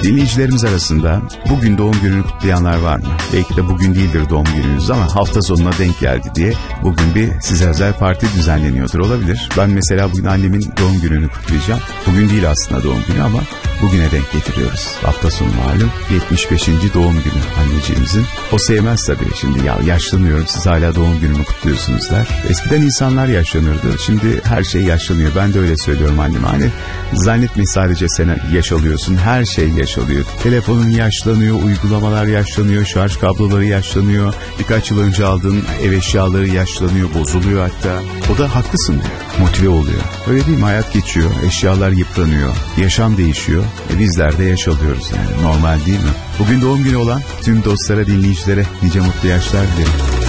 Dinleyicilerimiz arasında bugün doğum gününü kutlayanlar var mı? Belki de bugün değildir doğum gününüz ama hafta sonuna denk geldi diye bugün bir size özel parti düzenleniyordur, olabilir. Ben mesela bugün annemin doğum gününü kutlayacağım. Bugün değil aslında doğum günü ama bugüne denk getiriyoruz. Hafta sonu malum 75. doğum günü anneciğimizin. O sevmez tabii şimdi, ya yaşlanıyorum siz hala doğum günümü kutluyorsunuz der. Eskiden insanlar yaşlanırdı, şimdi her şey yaşlanıyor. Ben de öyle söylüyorum anneme, hani zannetmeyin sadece sen yaş alıyorsun, her şey yaş alıyor. Telefonun yaşlanıyor, uygulamalar yaşlanıyor, şarj kabloları yaşlanıyor. Birkaç yıl önce aldığın ev eşyaları yaşlanıyor, bozuluyor hatta. O da haklısın diyor, motive oluyor. Öyle değil mi? Hayat geçiyor, eşyalar yıpranıyor, yaşam değişiyor. Bizler de yaş alıyoruz yani, normal değil mi? Bugün doğum günü olan tüm dostlara, dinleyicilere nice mutlu yaşlar dilerim.